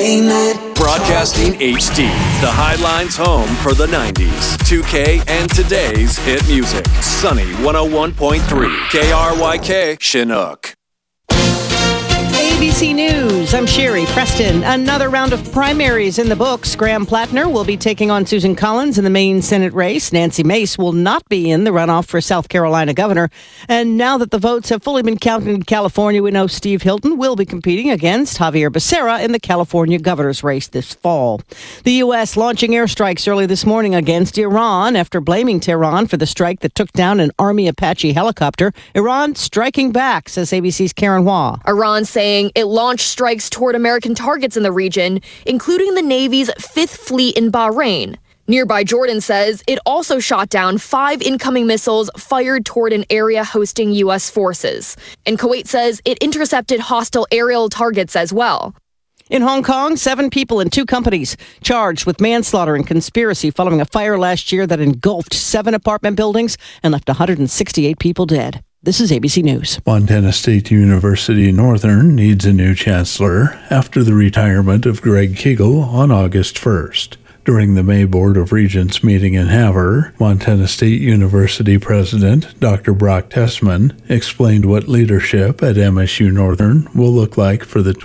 Entertainment. Broadcasting HD, the Highlines home for the 90s, 2K, and today's hit music. Sunny 101.3, KRYK, Chinook. ABC News, I'm Sherry Preston. Another round of primaries in the books. Graham Plattner will be taking on Susan Collins in the Maine Senate race. Nancy Mace will not be in the runoff for South Carolina governor. And now that the votes have fully been counted in California, we know Steve Hilton will be competing against Javier Becerra in the California governor's race this fall. The U.S. launching airstrikes early this morning against Iran after blaming Tehran for the strike that took down an Army Apache helicopter. Iran striking back, says ABC's Karen Hua. Iran saying it launched strikes toward American targets in the region, including the Navy's Fifth Fleet in Bahrain. Nearby Jordan says it also shot down 5 incoming missiles fired toward an area hosting U.S. forces. And Kuwait says it intercepted hostile aerial targets as well. In Hong Kong, 7 people in 2 companies charged with manslaughter and conspiracy following a fire last year that engulfed 7 apartment buildings and left 168 people dead. This is ABC News. Montana State University Northern needs a new chancellor after the retirement of Greg Kegel on August 1st. During the May Board of Regents meeting in Havre, Montana State University President Dr. Brock Tessman explained what leadership at MSU Northern will look like for the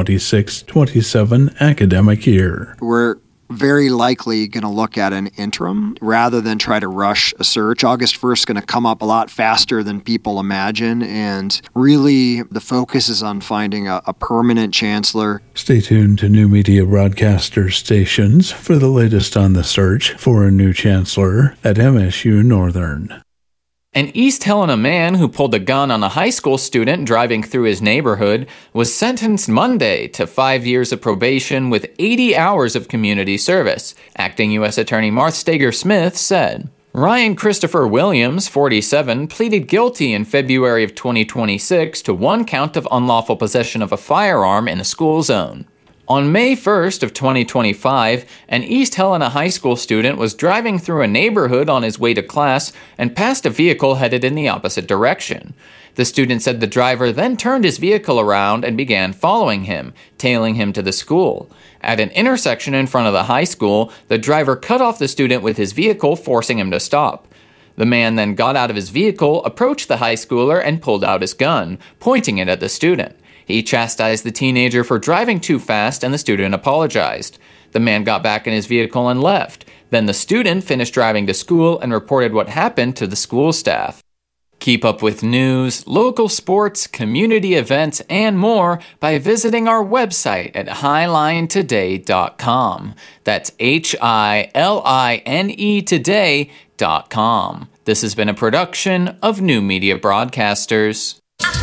2026-27 academic year. We're very likely going to look at an interim rather than try to rush a search. August 1st is going to come up a lot faster than people imagine, and really the focus is on finding a permanent chancellor. Stay tuned to New Media Broadcaster stations for the latest on the search for a new chancellor at MSU Northern. An East Helena man who pulled a gun on a high school student driving through his neighborhood was sentenced Monday to 5 years of probation with 80 hours of community service, Acting U.S. Attorney Marth Steger-Smith said. Ryan Christopher Williams, 47, pleaded guilty in February of 2026 to 1 count of unlawful possession of a firearm in a school zone. On May 1st of 2025, an East Helena high school student was driving through a neighborhood on his way to class and passed a vehicle headed in the opposite direction. The student said the driver then turned his vehicle around and began following him, tailing him to the school. At an intersection in front of the high school, the driver cut off the student with his vehicle, forcing him to stop. The man then got out of his vehicle, approached the high schooler, and pulled out his gun, pointing it at the student. He chastised the teenager for driving too fast, and the student apologized. The man got back in his vehicle and left. Then the student finished driving to school and reported what happened to the school staff. Keep up with news, local sports, community events, and more by visiting our website at highlinetoday.com. That's HILINE today.com. This has been a production of New Media Broadcasters.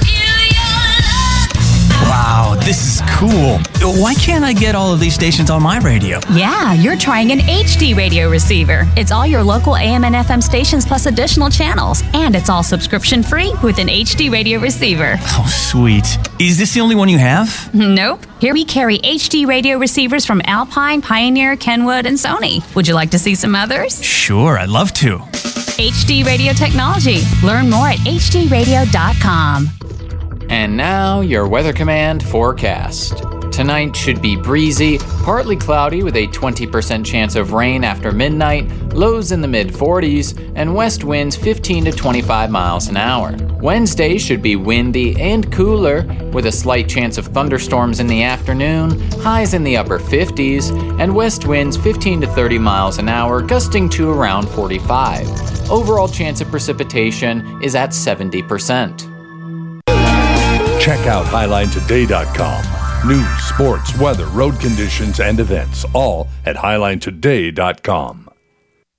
Wow, this is cool. Why can't I get all of these stations on my radio? Yeah, you're trying an HD radio receiver. It's all your local AM and FM stations plus additional channels. And it's all subscription free with an HD radio receiver. Oh, sweet. Is this the only one you have? Nope. Here we carry HD radio receivers from Alpine, Pioneer, Kenwood, and Sony. Would you like to see some others? Sure, I'd love to. HD radio technology. Learn more at hdradio.com. And now, your Weather Command forecast. Tonight should be breezy, partly cloudy with a 20% chance of rain after midnight, lows in the mid-40s, and west winds 15 to 25 miles an hour. Wednesday should be windy and cooler, with a slight chance of thunderstorms in the afternoon, highs in the upper 50s, and west winds 15 to 30 miles an hour, gusting to around 45. Overall chance of precipitation is at 70%. Check out HighlineToday.com. News, sports, weather, road conditions, and events, all at HighlineToday.com.